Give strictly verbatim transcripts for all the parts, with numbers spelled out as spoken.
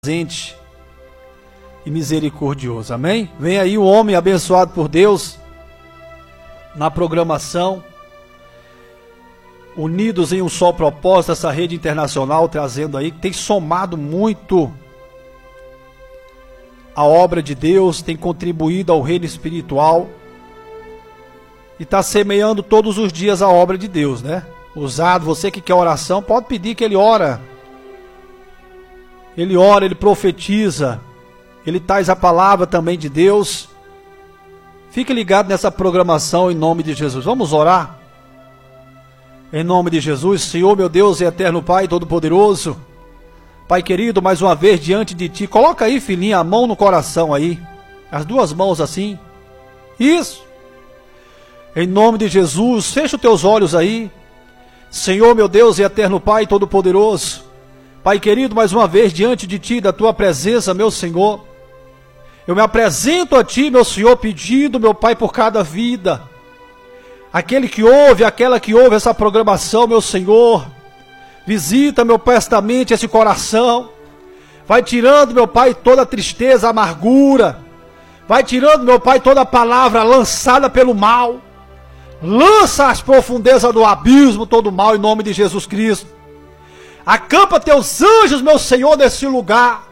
presente e misericordioso, amém? Vem aí o homem abençoado por Deus na programação, unidos em um só propósito, essa rede internacional trazendo aí, tem somado muito a obra de Deus, tem contribuído ao reino espiritual e está semeando todos os dias a obra de Deus, né? Usado, você que quer oração, pode pedir que ele ora. Ele ora, ele profetiza, ele traz a palavra também de Deus. Fique ligado nessa programação em nome de Jesus. Vamos orar? Em nome de Jesus, Senhor meu Deus e eterno Pai Todo-Poderoso, Pai querido, mais uma vez diante de Ti, coloca aí, filhinha, a mão no coração aí, as duas mãos assim, isso, em nome de Jesus, fecha os teus olhos aí, Senhor meu Deus e eterno Pai Todo-Poderoso, Pai querido, mais uma vez diante de Ti, da Tua presença, meu Senhor, eu me apresento a Ti, meu Senhor, pedindo, meu Pai, por cada vida, aquele que ouve, aquela que ouve essa programação, meu Senhor, visita, meu Pai, esta mente, esse coração, vai tirando, meu Pai, toda a tristeza, a amargura, vai tirando, meu Pai, toda a palavra lançada pelo mal, lança as profundezas do abismo, todo o mal, em nome de Jesus Cristo. Acampa teus anjos, meu Senhor, nesse lugar.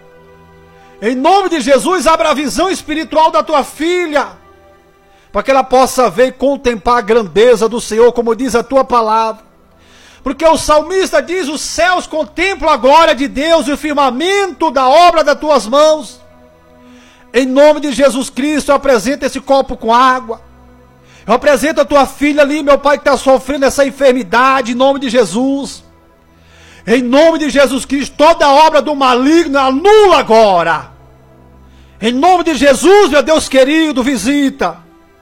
Em nome de Jesus, abra a visão espiritual da tua filha, para que ela possa ver e contemplar a grandeza do Senhor, como diz a tua palavra. Porque o salmista diz, os céus contemplam a glória de Deus e o firmamento da obra das tuas mãos. Em nome de Jesus Cristo, eu apresento esse copo com água. Eu apresento a tua filha ali, meu Pai, que está sofrendo essa enfermidade, em nome de Jesus. Em nome de Jesus Cristo, toda obra do maligno anula agora. Em nome de Jesus, meu Deus querido, visita.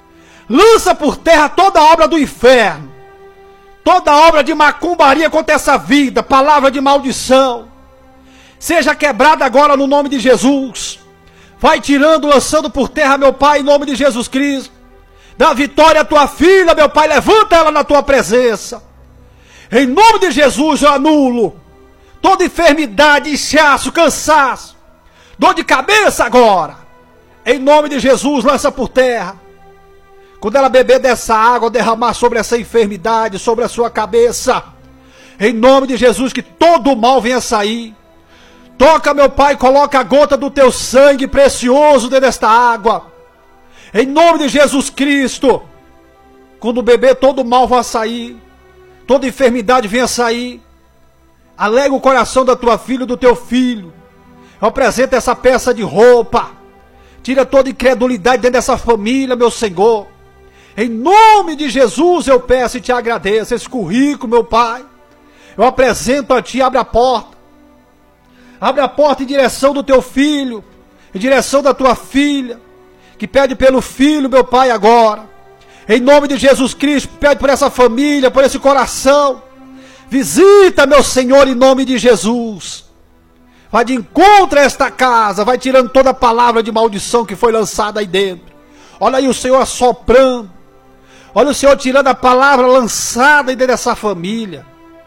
Lança por terra toda obra do inferno. Toda obra de macumbaria contra essa vida, palavra de maldição. Seja quebrada agora no nome de Jesus. Vai tirando, lançando por terra, meu Pai, em nome de Jesus Cristo. Dá vitória à tua filha, meu Pai, levanta ela na tua presença. Em nome de Jesus eu anulo toda enfermidade, inchaço, cansaço, dor de cabeça agora. Em nome de Jesus, lança por terra. Quando ela beber dessa água, derramar sobre essa enfermidade, sobre a sua cabeça. Em nome de Jesus, que todo o mal venha sair. Toca, meu Pai, coloca a gota do teu sangue precioso dentro desta água. Em nome de Jesus Cristo. Quando beber, todo o mal vai sair. Toda enfermidade venha sair. Alegra o coração da tua filha e do teu filho. Eu apresento essa peça de roupa. Tira toda incredulidade dentro dessa família, meu Senhor. Em nome de Jesus eu peço e te agradeço. Esse currículo, meu Pai, eu apresento a ti, abre a porta. Abre a porta em direção do teu filho, em direção da tua filha, que pede pelo filho, meu Pai, agora. Em nome de Jesus Cristo, pede por essa família, por esse coração. Visita, meu Senhor, em nome de Jesus. Vai de encontro a esta casa, vai tirando toda a palavra de maldição que foi lançada aí dentro. Olha aí o Senhor assoprando. Olha o Senhor tirando a palavra lançada aí dentro dessa família.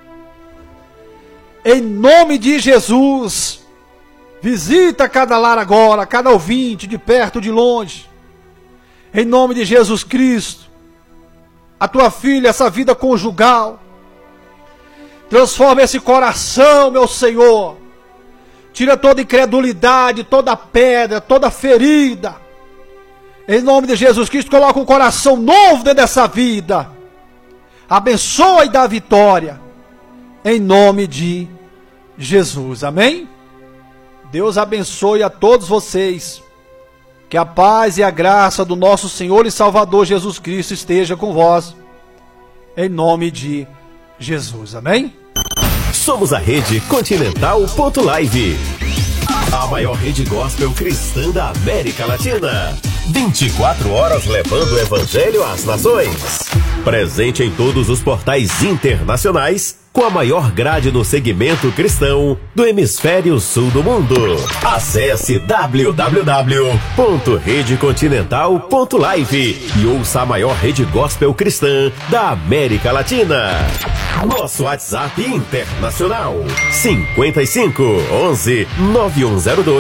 Em nome de Jesus, visita cada lar agora, cada ouvinte, de perto, de longe. Em nome de Jesus Cristo, a tua filha, essa vida conjugal, transforma esse coração, meu Senhor, tira toda incredulidade, toda pedra, toda ferida, em nome de Jesus Cristo, coloca um coração novo dentro dessa vida, abençoa e dá vitória, em nome de Jesus, amém? Deus abençoe a todos vocês. Que a paz e a graça do nosso Senhor e Salvador Jesus Cristo esteja com vós, em nome de Jesus, amém? Somos a Rede Continental ponto live, a maior rede gospel cristã da América Latina. vinte e quatro horas levando o evangelho às nações. Presente em todos os portais internacionais, com a maior grade no segmento cristão do hemisfério sul do mundo. Acesse w w w ponto rede continental ponto live e ouça a maior rede gospel cristã da América Latina. Nosso WhatsApp internacional cinquenta e cinco, onze, nove um zero dois